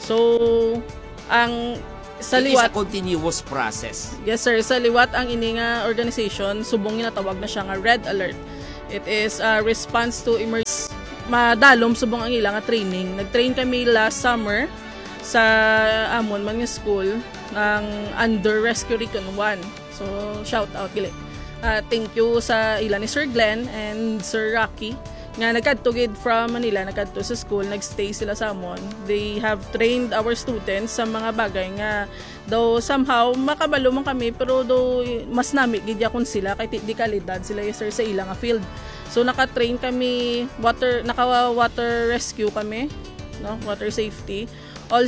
So ang sa It is a liwat, continuous process. yes sir, sa liwat ang ini nga organization subong ginatawag na siya nga Red Alert. It is a response to emergency. Madalom subong ang ilang nga training. Nag-train kami last summer sa amon man nga school ng under Rescue Recon 1. So shout out gili. Thank you sa ilan ni Sir Glenn and Sir Rocky nga nagkadtugid from Manila, nagkadto sa school, nagstay sila sa amon. They have trained our students sa mga bagay nga though somehow makabalo man kami pero though mas nami gid yakon sila kay di kalidad sila sir sa ilang field. So naka-train kami water rescue kami, no? Water safety.